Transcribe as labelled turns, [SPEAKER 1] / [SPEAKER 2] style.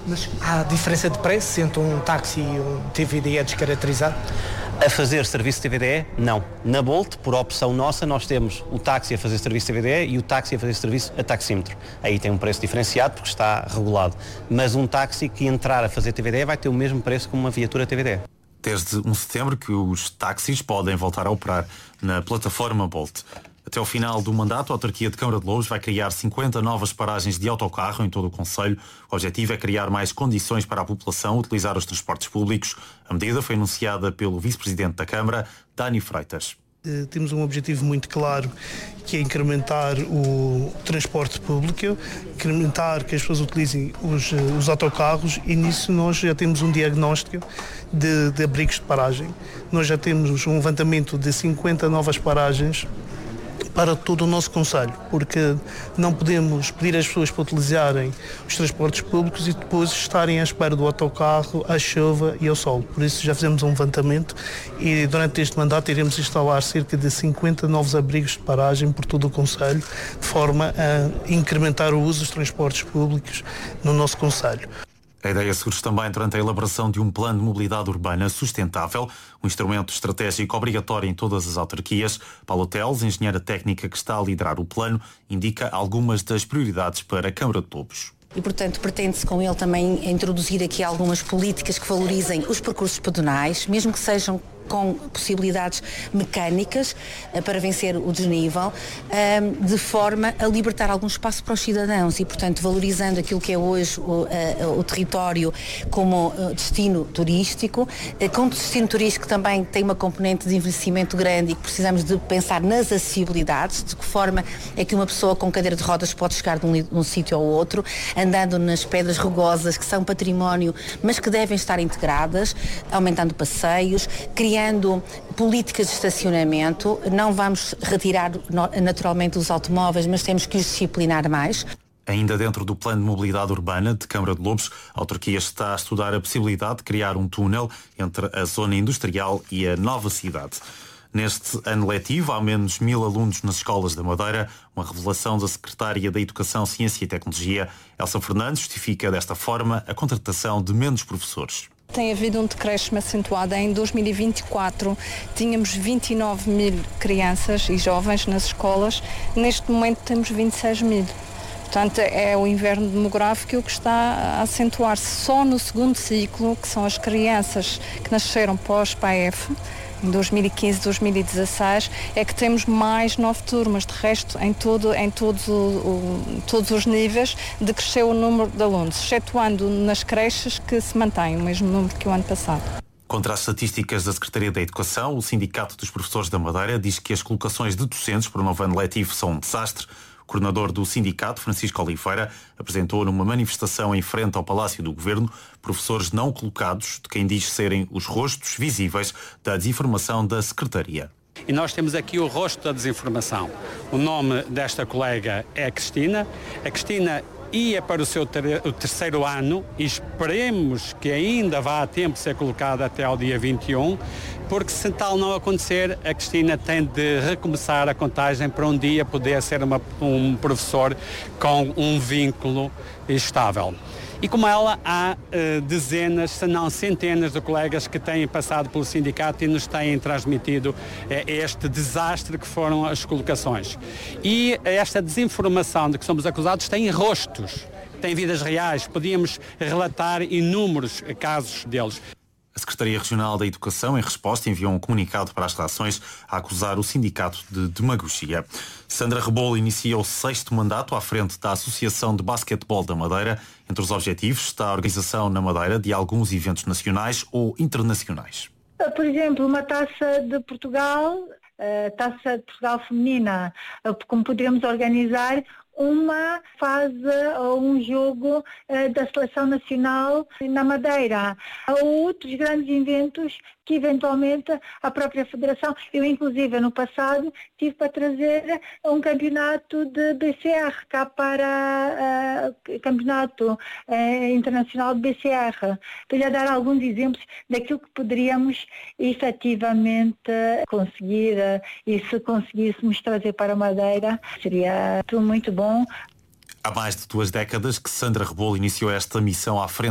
[SPEAKER 1] Mas há diferença de preço entre um táxi e um TVDE descaracterizado?
[SPEAKER 2] A fazer serviço de TVDE, não. Na Bolt, por opção nossa, nós temos o táxi a fazer serviço de TVDE e o táxi a fazer serviço a taxímetro. Aí tem um preço diferenciado porque está regulado. Mas um táxi que entrar a fazer TVDE vai ter o mesmo preço como uma viatura TVDE.
[SPEAKER 3] Desde 1 de setembro que os táxis podem voltar a operar na plataforma Bolt. Até ao final do mandato, a autarquia de Câmara de Lobos vai criar 50 novas paragens de autocarro em todo o concelho. O objetivo é criar mais condições para a população utilizar os transportes públicos. A medida foi anunciada pelo vice-presidente da Câmara, Dani Freitas.
[SPEAKER 4] Temos um objetivo muito claro, que é incrementar o transporte público, incrementar que as pessoas utilizem os autocarros, e nisso nós já temos um diagnóstico de abrigos de paragem. Nós já temos um levantamento de 50 novas paragens para todo o nosso concelho, porque não podemos pedir às pessoas para utilizarem os transportes públicos e depois estarem à espera do autocarro, à chuva e ao sol. Por isso já fizemos um levantamento e durante este mandato iremos instalar cerca de 50 novos abrigos de paragem por todo o concelho, de forma a incrementar o uso dos transportes públicos no nosso concelho.
[SPEAKER 3] A ideia surge também durante a elaboração de um plano de mobilidade urbana sustentável, um instrumento estratégico obrigatório em todas as autarquias. Paulo Teles, engenheira técnica que está a liderar o plano, indica algumas das prioridades para a Câmara de Lobos.
[SPEAKER 5] E, portanto, pretende-se com ele também introduzir aqui algumas políticas que valorizem os percursos pedonais, mesmo que sejam com possibilidades mecânicas para vencer o desnível, de forma a libertar algum espaço para os cidadãos e, portanto, valorizando aquilo que é hoje o território como destino turístico, com destino turístico também tem uma componente de envelhecimento grande e que precisamos de pensar nas acessibilidades, de que forma é que uma pessoa com cadeira de rodas pode chegar de um sítio ao outro, andando nas pedras rugosas que são património, mas que devem estar integradas, aumentando passeios, criando políticas de estacionamento. Não vamos retirar naturalmente os automóveis, mas temos que os disciplinar mais.
[SPEAKER 3] Ainda dentro do plano de mobilidade urbana de Câmara de Lobos, a autarquia está a estudar a possibilidade de criar um túnel entre a zona industrial e a nova cidade. Neste ano letivo, há menos 1000 alunos nas escolas da Madeira, uma revelação da Secretária da Educação, Ciência e Tecnologia. Elsa Fernandes justifica desta forma a contratação de menos professores.
[SPEAKER 6] Tem havido um decréscimo acentuado. Em 2024 tínhamos 29 mil crianças e jovens nas escolas, neste momento temos 26 mil. Portanto, é o inverno demográfico que está a acentuar-se. Só no segundo ciclo, que são as crianças que nasceram pós-PAEF, em 2015, 2016, é que temos mais 9 turmas. De resto, em todos os níveis, decresceu o número de alunos, excetuando nas creches, que se mantém o mesmo número que o ano passado.
[SPEAKER 3] Contra as estatísticas da Secretaria da Educação, o Sindicato dos Professores da Madeira diz que as colocações de docentes para o novo ano letivo são um desastre. O coordenador do sindicato, Francisco Oliveira, apresentou numa manifestação em frente ao Palácio do Governo professores não colocados, de quem diz serem os rostos visíveis da desinformação da Secretaria.
[SPEAKER 7] E nós temos aqui o rosto da desinformação. O nome desta colega é a Cristina. A Cristina ia para o terceiro ano e esperemos que ainda vá a tempo de ser colocada até ao dia 21, porque se tal não acontecer, a Cristina tem de recomeçar a contagem para um dia poder ser um professor com um vínculo estável. E como ela, há dezenas, se não centenas de colegas que têm passado pelo sindicato e nos têm transmitido este desastre que foram as colocações. E esta desinformação de que somos acusados tem rostos, tem vidas reais. Podíamos relatar inúmeros casos deles.
[SPEAKER 3] A Secretaria Regional da Educação, em resposta, enviou um comunicado para as redações a acusar o sindicato de demagogia. Sandra Rebolo inicia o 6º mandato à frente da Associação de Basquetebol da Madeira. Entre os objetivos está a organização na Madeira de alguns eventos nacionais ou internacionais.
[SPEAKER 8] Por exemplo, uma taça de Portugal, taça de Portugal feminina, como poderíamos organizar uma fase ou um jogo da Seleção Nacional na Madeira, ou outros grandes eventos que eventualmente a própria Federação, eu inclusive no passado tive para trazer um campeonato de BCR cá para campeonato internacional de BCR, para dar alguns exemplos daquilo que poderíamos efetivamente conseguir, e se conseguíssemos trazer para a Madeira seria tudo muito bom.
[SPEAKER 3] Há mais de 2 décadas que Sandra Rebolo iniciou esta missão à frente